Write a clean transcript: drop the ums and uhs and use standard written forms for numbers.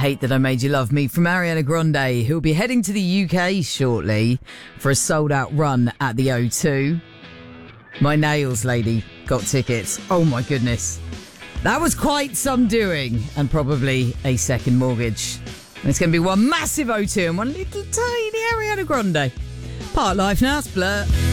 Hate That I Made You Love Me from Ariana Grande, who'll be heading to the UK shortly for a sold-out run at the O2. My nails lady got tickets. Oh my goodness. That was quite some doing, and probably a second mortgage. And it's going to be one massive O2 and one little tiny Ariana Grande. Part life now, it's Blur.